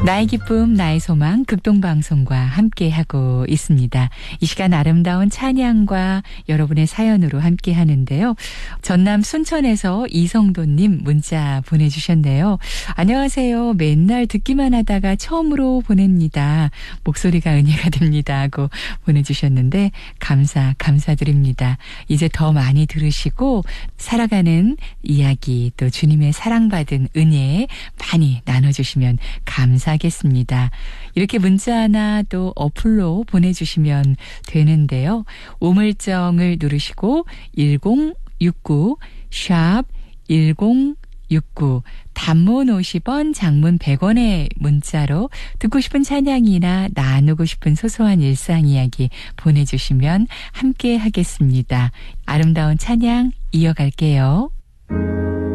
나의 기쁨, 나의 소망, 극동방송과 함께하고 있습니다. 이 시간 아름다운 찬양과 여러분의 사연으로 함께하는데요. 전남 순천에서 이성도님 문자 보내주셨네요. 안녕하세요. 맨날 듣기만 하다가 처음으로 보냅니다. 목소리가 은혜가 됩니다 하고 보내주셨는데 감사드립니다. 이제 더 많이 들으시고 살아가는 이야기 또 주님의 사랑받은 은혜 많이 나눠주시면 감사하겠습니다. 이렇게 문자나 또 어플로 보내주시면 되는데요. 우물정을 누르시고 1069 샵 1069 단문 50원 장문 100원의 문자로 듣고 싶은 찬양이나 나누고 싶은 소소한 일상 이야기 보내주시면 함께 하겠습니다. 아름다운 찬양 이어갈게요.